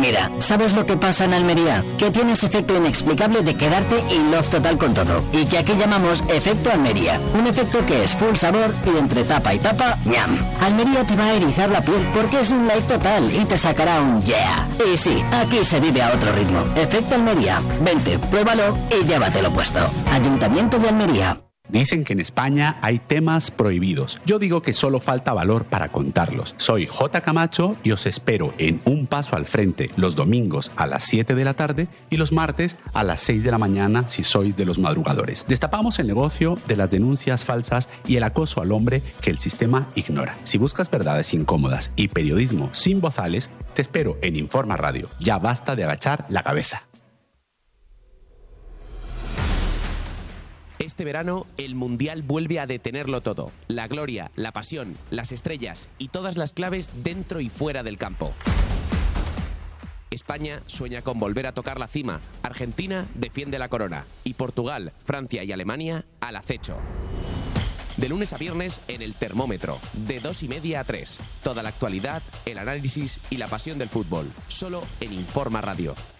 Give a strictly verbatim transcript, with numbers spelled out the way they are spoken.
Mira, ¿sabes lo que pasa en Almería? Que tienes efecto inexplicable de quedarte in love total con todo. Y que aquí llamamos efecto Almería. Un efecto que es full sabor y entre tapa y tapa, ¡ñam! Almería te va a erizar la piel porque es un like total y te sacará un yeah. Y sí, aquí se vive a otro ritmo. Efecto Almería. Vente, pruébalo y llévatelo puesto. Ayuntamiento de Almería. Dicen que en España hay temas prohibidos. Yo digo que solo falta valor para contarlos. Soy J. Camacho y os espero en Un Paso al Frente los domingos a las siete de la tarde y los martes a las seis de la mañana si sois de los madrugadores. Destapamos el negocio de las denuncias falsas y el acoso al hombre que el sistema ignora. Si buscas verdades incómodas y periodismo sin bozales, te espero en Informa Radio. Ya basta de agachar la cabeza. Este verano, el Mundial vuelve a detenerlo todo. La gloria, la pasión, las estrellas y todas las claves dentro y fuera del campo. España sueña con volver a tocar la cima. Argentina defiende la corona. Y Portugal, Francia y Alemania al acecho. De lunes a viernes en El Termómetro, de dos y media a tres. Toda la actualidad, el análisis y la pasión del fútbol. Solo en Informa Radio.